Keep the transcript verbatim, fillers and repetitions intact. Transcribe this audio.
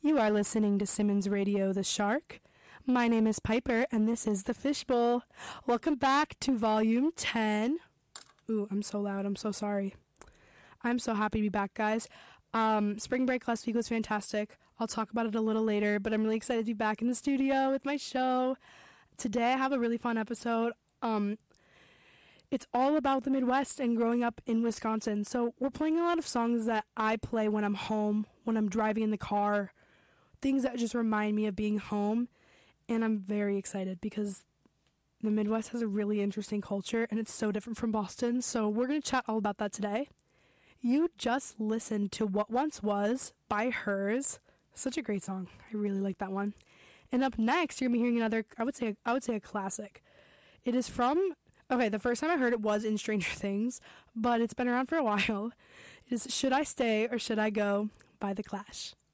You are listening to Simmons Radio, The Shark. My name is Piper, and this is The Fishbowl. Welcome back to Volume ten. Ooh, I'm so loud. I'm so sorry. I'm so happy to be back, guys. Um, spring break last week was fantastic. I'll talk about it a little later, but I'm really excited to be back in the studio with my show. Today I have a really fun episode. Um, it's all about the Midwest and growing up in Wisconsin. So we're playing a lot of songs that I play when I'm home, when I'm driving in the car, things that just remind me of being home. And I'm very excited because the Midwest has a really interesting culture and it's so different from Boston. So we're going to chat all about that today. You just listened to What Once Was by Hers. Such a great song. I really like that one. And up next, you're going to be hearing another, I would say, I would say a classic. It is from, okay, the first time I heard it was in Stranger Things, but it's been around for a while. It is Should I Stay or Should I Go by The Clash.